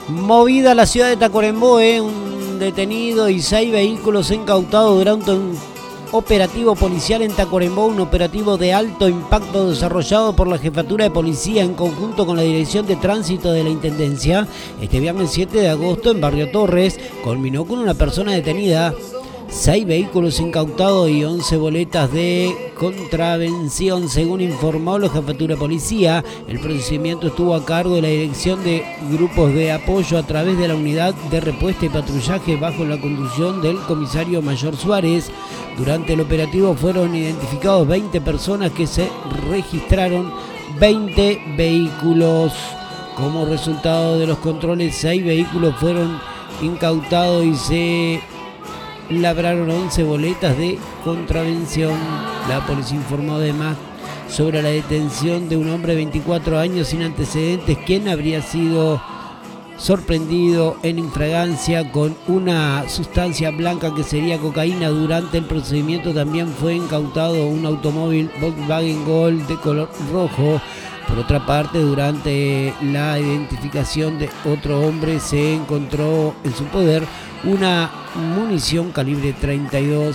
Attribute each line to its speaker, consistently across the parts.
Speaker 1: Movida la ciudad de Tacuarembó, un detenido y 6 vehículos incautados durante un operativo policial en Tacuarembó, un operativo de alto impacto desarrollado por la Jefatura de Policía en conjunto con la Dirección de Tránsito de la Intendencia. Este viernes 7 de agosto en Barrio Torres culminó con una persona detenida, 6 vehículos incautados y 11 boletas de contravención, según informó la Jefatura de Policía. El procedimiento estuvo a cargo de la Dirección de Grupos de Apoyo a través de la Unidad de Respuesta y Patrullaje bajo la conducción del comisario Mayor Suárez. Durante el operativo fueron identificados 20 personas que se registraron 20 vehículos. Como resultado de los controles, 6 vehículos fueron incautados y se labraron 11 boletas de contravención. La policía informó además sobre la detención de un hombre de 24 años sin antecedentes, quien habría sido sorprendido en infragancia con una sustancia blanca que sería cocaína. Durante el procedimiento también fue incautado un automóvil Volkswagen Gol de color rojo. Por otra parte, durante la identificación de otro hombre se encontró en su poder una munición calibre 32.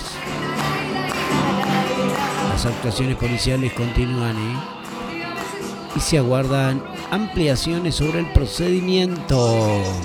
Speaker 1: Las actuaciones policiales continúan y se aguardan ampliaciones sobre el procedimiento.